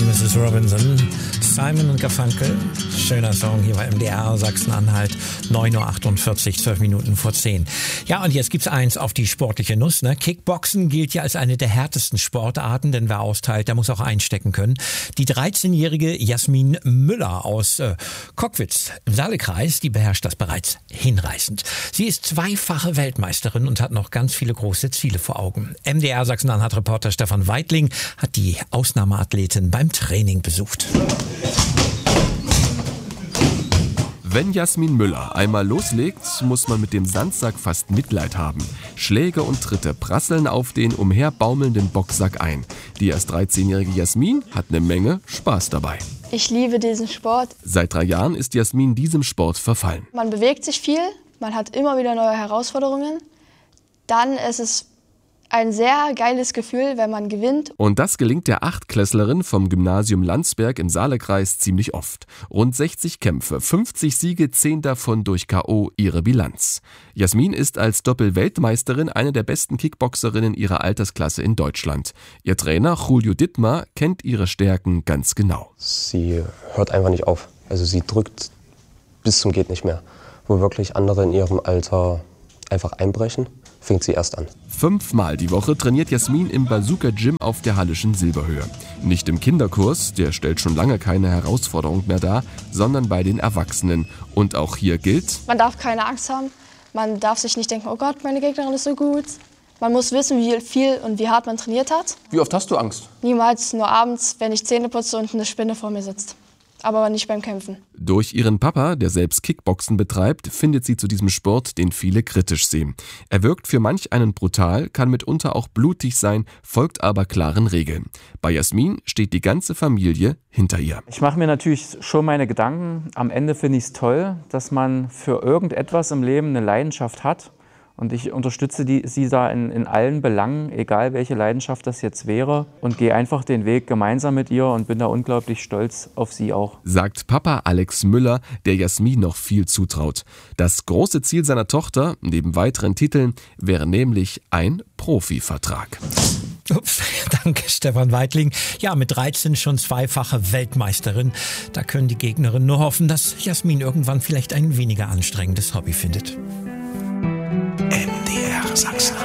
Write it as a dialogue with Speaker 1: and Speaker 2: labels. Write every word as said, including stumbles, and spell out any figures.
Speaker 1: Missus Robinson, Simon und Garfunkel. Schöner Song hier bei M D R Sachsen-Anhalt. neun Uhr achtundvierzig, zwölf Minuten vor zehn. Ja, und jetzt gibt's eins auf die sportliche Nuss. Ne? Kickboxen gilt ja als eine der härtesten Sportarten, denn wer austeilt, der muss auch einstecken können. Die dreizehnjährige Jasmin Müller aus äh, Cockwitz im Saalekreis, die beherrscht das bereits hinreißend. Sie ist zweifache Weltmeisterin und hat noch ganz viele große Ziele vor Augen. M D R Sachsen-Anhalt-Reporter Stefan Weitling hat die Ausnahmeathletin beim Training besucht.
Speaker 2: Wenn Jasmin Müller einmal loslegt, muss man mit dem Sandsack fast Mitleid haben. Schläge und Tritte prasseln auf den umherbaumelnden Boxsack ein. Die erst dreizehnjährige Jasmin hat eine Menge Spaß dabei.
Speaker 3: Ich liebe diesen Sport.
Speaker 2: Seit drei Jahren ist Jasmin diesem Sport verfallen.
Speaker 3: Man bewegt sich viel, man hat immer wieder neue Herausforderungen. Dann ist es ein sehr geiles Gefühl, wenn man gewinnt.
Speaker 2: Und das gelingt der Achtklässlerin vom Gymnasium Landsberg im Saalekreis ziemlich oft. Rund sechzig Kämpfe, fünfzig Siege, zehn davon durch K O ihre Bilanz. Jasmin ist als Doppel-Weltmeisterin eine der besten Kickboxerinnen ihrer Altersklasse in Deutschland. Ihr Trainer Julio Dittmar kennt ihre Stärken ganz genau.
Speaker 4: Sie hört einfach nicht auf. Also sie drückt bis zum geht nicht mehr. Wo wirklich andere in ihrem Alter einfach einbrechen, fängt sie erst an.
Speaker 2: Fünfmal die Woche trainiert Jasmin im Bazooka Gym auf der Hallischen Silberhöhe. Nicht im Kinderkurs, der stellt schon lange keine Herausforderung mehr dar, sondern bei den Erwachsenen. Und auch hier gilt:
Speaker 3: Man darf keine Angst haben, man darf sich nicht denken, oh Gott, meine Gegnerin ist so gut. Man muss wissen, wie viel und wie hart man trainiert hat.
Speaker 5: Wie oft hast du Angst?
Speaker 3: Niemals, nur abends, wenn ich Zähne putze und eine Spinne vor mir sitzt. Aber nicht beim Kämpfen.
Speaker 2: Durch ihren Papa, der selbst Kickboxen betreibt, findet sie zu diesem Sport, den viele kritisch sehen. Er wirkt für manch einen brutal, kann mitunter auch blutig sein, folgt aber klaren Regeln. Bei Jasmin steht die ganze Familie hinter ihr.
Speaker 6: Ich mache mir natürlich schon meine Gedanken. Am Ende finde ich es toll, dass man für irgendetwas im Leben eine Leidenschaft hat. Und ich unterstütze die, sie da in, in allen Belangen, egal welche Leidenschaft das jetzt wäre. Und gehe einfach den Weg gemeinsam mit ihr und bin da unglaublich stolz auf sie auch.
Speaker 2: Sagt Papa Alex Müller, der Jasmin noch viel zutraut. Das große Ziel seiner Tochter, neben weiteren Titeln, wäre nämlich ein Profivertrag.
Speaker 1: Ups, danke Stefan Weitling. Ja, mit dreizehn schon zweifache Weltmeisterin. Da können die Gegnerinnen nur hoffen, dass Jasmin irgendwann vielleicht ein weniger anstrengendes Hobby findet. M D R Sachsen.